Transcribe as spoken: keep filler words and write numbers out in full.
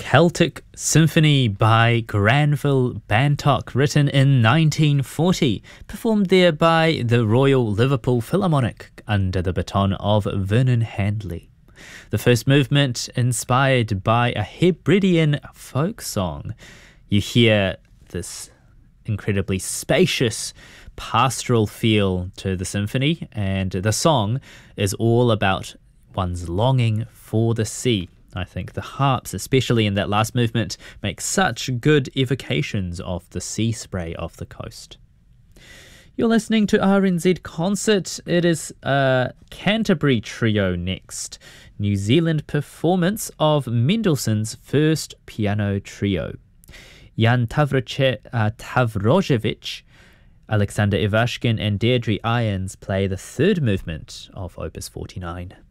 Celtic Symphony by Granville Bantock, written in nineteen forty, performed there by the Royal Liverpool Philharmonic under the baton of Vernon Handley. The first movement inspired by a Hebridean folk song. You hear this incredibly spacious pastoral feel to the symphony, and the song is all about one's longing for the sea. I think the harps, especially in that last movement, make such good evocations of the sea spray off the coast. You're listening to R N Z Concert. It is a Canterbury Trio next. New Zealand performance of Mendelssohn's first piano trio. Jan Tavroche, uh, Tavrojevic, Alexander Ivashkin and Deirdre Irons play the third movement of Opus forty-nine.